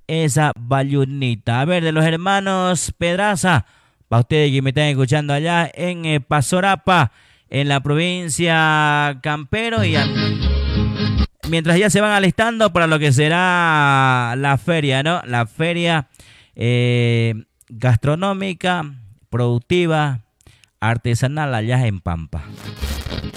esa bayunita. A ver, de los hermanos Pedraza, para ustedes que me están escuchando allá en Pasorapa, en la provincia Campero, y mientras ya se van alistando para lo que será la feria, ¿no? La feria gastronómica, productiva, artesanal allá en Pampa.